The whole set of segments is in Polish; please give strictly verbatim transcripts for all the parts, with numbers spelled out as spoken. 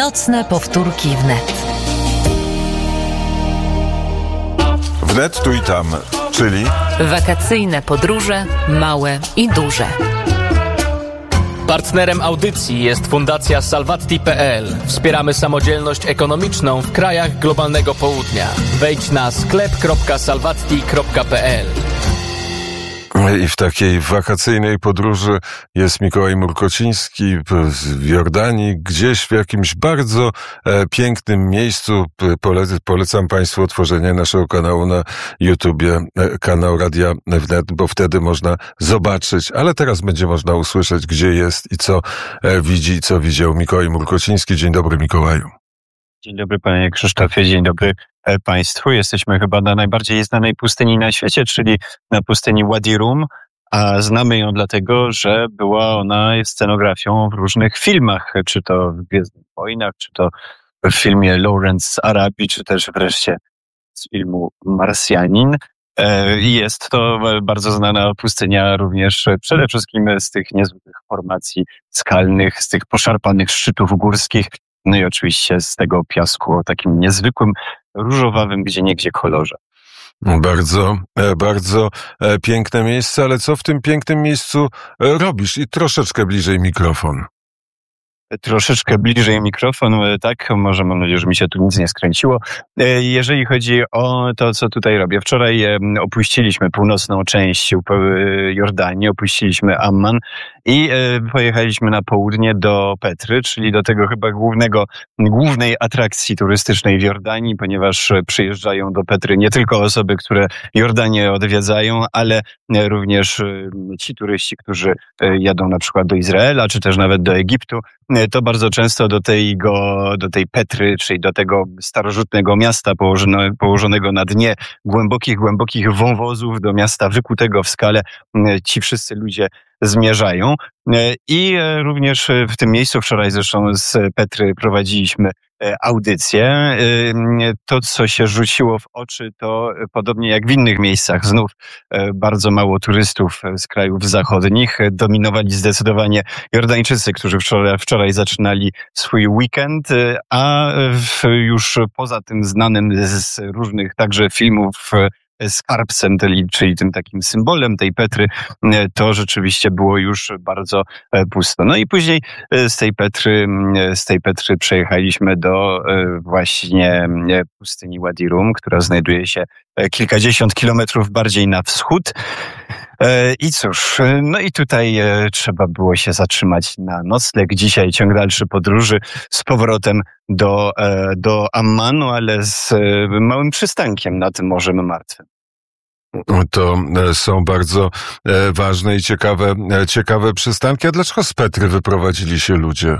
Nocne powtórki wnet. Wnet tu i tam, czyli Wakacyjne podróże, małe i duże. Partnerem audycji jest Fundacja Salvatti kropka pe el. Wspieramy samodzielność ekonomiczną w krajach globalnego południa. Wejdź na sklep kropka salvatti kropka pe el. I w takiej wakacyjnej podróży jest Mikołaj Murkociński w Jordanii, gdzieś w jakimś bardzo e, pięknym miejscu. Pole, polecam Państwu otworzenie naszego kanału na YouTubie, e, kanał Radia Wnet, bo wtedy można zobaczyć, ale teraz będzie można usłyszeć, gdzie jest i co e, widzi, co widział Mikołaj Murkociński. Dzień dobry, Mikołaju. Dzień dobry, panie Krzysztofie, dzień dobry państwu. Jesteśmy chyba na najbardziej znanej pustyni na świecie, czyli na pustyni Wadi Rum, a znamy ją dlatego, że była ona scenografią w różnych filmach, czy to w Gwiezdnych Wojnach, czy to w filmie Lawrence z Arabii, czy też wreszcie z filmu Marsjanin. I jest to bardzo znana pustynia również przede wszystkim z tych niezwykłych formacji skalnych, z tych poszarpanych szczytów górskich, no i oczywiście z tego piasku o takim niezwykłym, różowawym gdzieniegdzie kolorze. Bardzo, bardzo piękne miejsce, ale co w tym pięknym miejscu robisz? I troszeczkę bliżej mikrofon. Troszeczkę bliżej mikrofon, tak, może mam nadzieję, że mi się tu nic nie skręciło. Jeżeli chodzi o to, co tutaj robię. Wczoraj opuściliśmy północną część Jordanii, opuściliśmy Amman i pojechaliśmy na południe do Petry, czyli do tego chyba głównego, głównej atrakcji turystycznej w Jordanii, ponieważ przyjeżdżają do Petry nie tylko osoby, które Jordanię odwiedzają, ale również ci turyści, którzy jadą na przykład do Izraela, czy też nawet do Egiptu. To bardzo często do, tego, do tej Petry, czyli do tego starożytnego miasta położone, położonego na dnie głębokich, głębokich wąwozów, do miasta wykutego w skale, ci wszyscy ludzie zmierzają. I również w tym miejscu wczoraj zresztą z Petry prowadziliśmy audycję. To, co się rzuciło w oczy, to podobnie jak w innych miejscach, znów bardzo mało turystów z krajów zachodnich. Dominowali zdecydowanie Jordańczycy, którzy wczoraj, wczoraj zaczynali swój weekend, a już poza tym znanym z różnych także filmów skarbcem, czyli tym takim symbolem tej Petry, to rzeczywiście było już bardzo pusto. No i później z tej Petry, z tej Petry przejechaliśmy do właśnie pustyni Wadi Rum, która znajduje się kilkadziesiąt kilometrów bardziej na wschód. I cóż, no i tutaj trzeba było się zatrzymać na nocleg. Dzisiaj ciąg dalszy podróży z powrotem do, do Ammanu, ale z małym przystankiem nad Morzem Martwym. To są bardzo ważne i ciekawe, ciekawe przystanki. A dlaczego z Petry wyprowadzili się ludzie?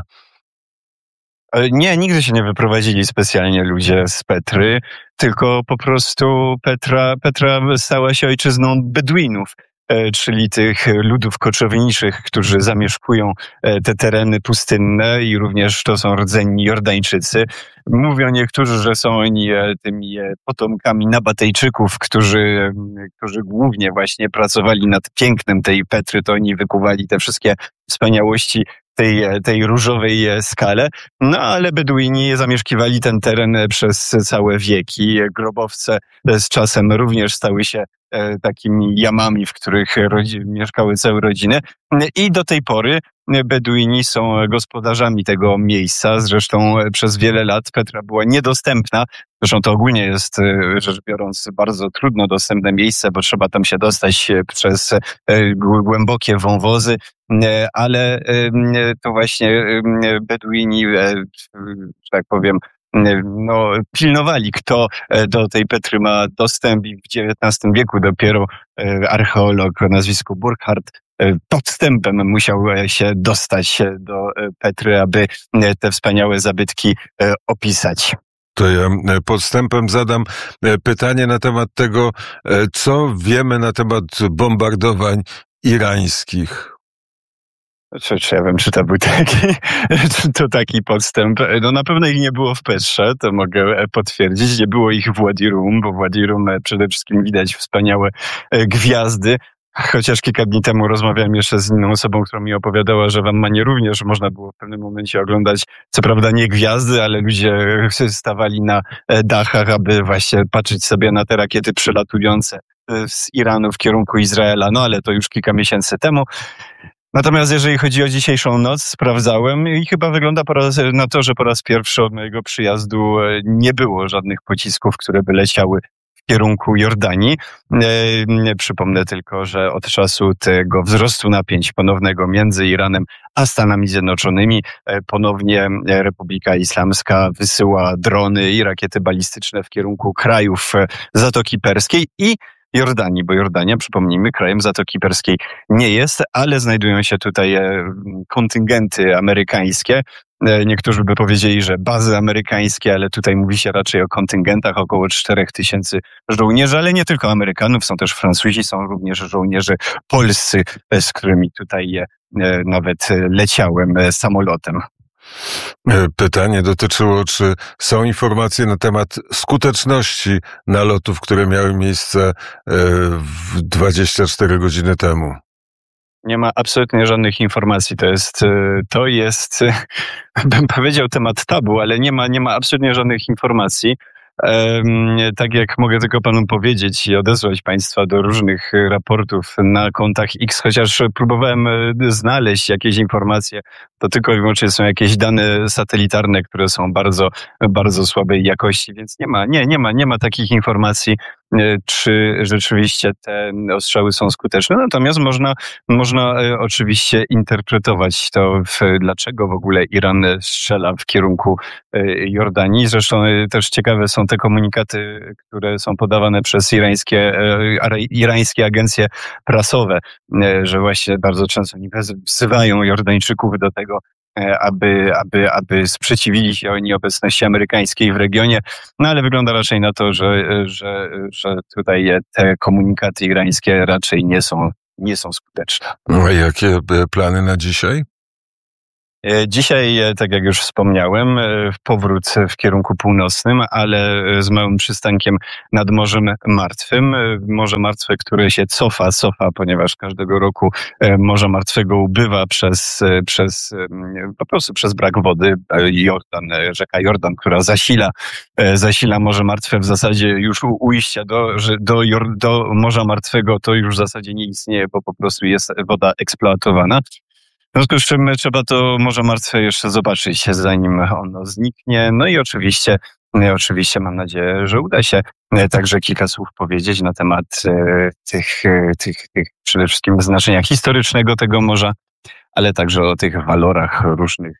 Nie, nigdy się nie wyprowadzili specjalnie ludzie z Petry, tylko po prostu Petra, Petra stała się ojczyzną Beduinów, czyli tych ludów koczowniczych, którzy zamieszkują te tereny pustynne i również to są rdzenni Jordańczycy. Mówią niektórzy, że są oni tymi potomkami Nabatejczyków, którzy, którzy głównie właśnie pracowali nad pięknem tej Petry, to oni wykuwali te wszystkie wspaniałości tej, tej różowej skale. No ale Beduini zamieszkiwali ten teren przez całe wieki. Grobowce z czasem również stały się takimi jamami, w których rodzi- mieszkały całe rodziny. I do tej pory Beduini są gospodarzami tego miejsca. Zresztą przez wiele lat Petra była niedostępna. Zresztą to ogólnie jest, rzecz biorąc, bardzo trudno dostępne miejsce, bo trzeba tam się dostać przez głębokie wąwozy, ale to właśnie Beduini, że tak powiem, no, pilnowali, kto do tej Petry ma dostęp i w dziewiętnastym wieku dopiero archeolog o nazwisku Burkhardt podstępem musiał się dostać do Petry, aby te wspaniałe zabytki opisać. To ja podstępem zadam pytanie na temat tego, co wiemy na temat bombardowań irańskich. Czy, czy ja wiem, czy to był taki, czy to taki podstęp. No na pewno ich nie było w Petrze, to mogę potwierdzić. Nie było ich w Wadi Rum, bo w Wadi Rum przede wszystkim widać wspaniałe gwiazdy. Chociaż kilka dni temu rozmawiałem jeszcze z inną osobą, która mi opowiadała, że w Ammanie również można było w pewnym momencie oglądać, co prawda nie gwiazdy, ale ludzie stawali na dachach, aby właśnie patrzeć sobie na te rakiety przylatujące z Iranu w kierunku Izraela. No ale to już kilka miesięcy temu. Natomiast jeżeli chodzi o dzisiejszą noc, sprawdzałem i chyba wygląda po raz, na to, że po raz pierwszy od mojego przyjazdu nie było żadnych pocisków, które by leciały w kierunku Jordanii. E, przypomnę tylko, że od czasu tego wzrostu napięć ponownego między Iranem a Stanami Zjednoczonymi e, ponownie Republika Islamska wysyła drony i rakiety balistyczne w kierunku krajów Zatoki Perskiej i Jordanii, bo Jordania, przypomnijmy, krajem Zatoki Perskiej nie jest, ale znajdują się tutaj kontyngenty amerykańskie. Niektórzy by powiedzieli, że bazy amerykańskie, ale tutaj mówi się raczej o kontyngentach, około czterech tysięcy żołnierzy, ale nie tylko Amerykanów, są też Francuzi, są również żołnierze polscy, z którymi tutaj nawet leciałem samolotem. Pytanie dotyczyło, czy są informacje na temat skuteczności nalotów, które miały miejsce dwadzieścia cztery godziny temu. Nie ma absolutnie żadnych informacji. To jest, to jest, bym powiedział, temat tabu, ale nie ma, nie ma absolutnie żadnych informacji. Tak jak mogę tylko panu powiedzieć i odesłać państwa do różnych raportów na kontach X, chociaż próbowałem znaleźć jakieś informacje, to tylko i wyłącznie są jakieś dane satelitarne, które są bardzo, bardzo słabej jakości, więc nie ma, nie, nie ma, nie ma takich informacji, czy rzeczywiście te ostrzały są skuteczne. Natomiast można, można oczywiście interpretować to, w, dlaczego w ogóle Iran strzela w kierunku Jordanii. Zresztą też ciekawe są te komunikaty, które są podawane przez irańskie, irańskie agencje prasowe, że właśnie bardzo często oni wzywają Jordańczyków do tego, aby, aby, aby sprzeciwili się oni obecności amerykańskiej w regionie. No ale wygląda raczej na to, że, że, że tutaj te komunikaty irańskie raczej nie są, nie są skuteczne. A jakie plany na dzisiaj? Dzisiaj, tak jak już wspomniałem, powrót w kierunku północnym, ale z małym przystankiem nad Morzem Martwym. Morze Martwe, które się cofa, cofa, ponieważ każdego roku Morza Martwego ubywa przez, przez po prostu przez brak wody. Jordan, rzeka Jordan, która zasila, zasila Morze Martwe, w zasadzie już u ujścia do, do, do Morza Martwego to już w zasadzie nie istnieje, bo po prostu jest woda eksploatowana. W związku z czym trzeba to Morze Martwe jeszcze zobaczyć, zanim ono zniknie. No i oczywiście, oczywiście mam nadzieję, że uda się także kilka słów powiedzieć na temat tych, tych, tych przede wszystkim znaczenia historycznego tego morza, ale także o tych walorach różnych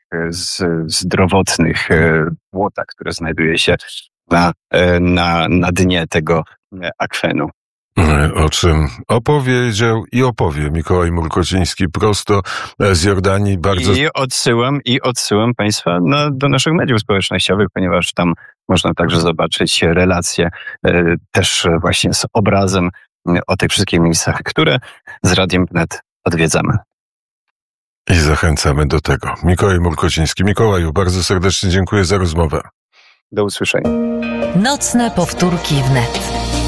zdrowotnych błota, które znajduje się na, na, na dnie tego akwenu. O czym opowiedział i opowie Mikołaj Murkociński prosto z Jordanii. Bardzo... I odsyłam, i odsyłam państwa na, do naszych mediów społecznościowych, ponieważ tam można także zobaczyć relacje e, też właśnie z obrazem o tych wszystkich miejscach, które z Radiem Wnet odwiedzamy. I zachęcamy do tego. Mikołaj Murkociński. Mikołaju, bardzo serdecznie dziękuję za rozmowę. Do usłyszenia. Nocne powtórki wnet.